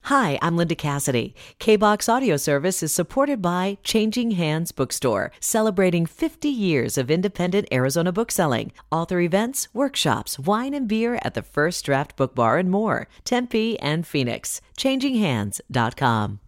Hi, I'm Linda Cassidy. K-Box Audio Service is supported by Changing Hands Bookstore, celebrating 50 years of independent Arizona bookselling. Author events, workshops, wine and beer at the First Draft Book Bar and more. Tempe and Phoenix. ChangingHands.com.